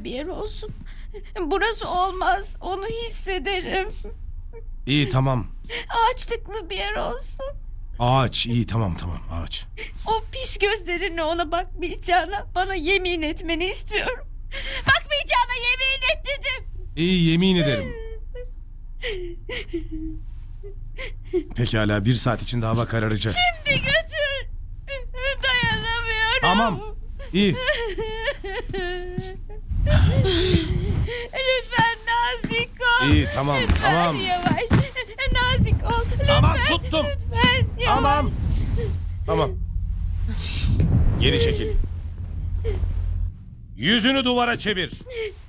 bir yer olsun. Burası olmaz. Onu hissederim. İyi tamam. Ağaçlıklı bir yer olsun. Ağaç iyi tamam ağaç. O pis gözlerine ona bakmayacağına bana yemin etmeni istiyorum. Bakmayacağına yemin et dedim. İyi yemin ederim. Pekala 1 saat içinde hava kararacak. Şimdi götür. Dayanamıyorum. Tamam iyi. Lütfen nazik ol. İyi tamam Lütfen tamam. yavaş. Nazik ol. Lütfen. Tamam, tuttum. Lütfen yavaş. Tamam. Tamam. Geri çekil. Yüzünü duvara çevir.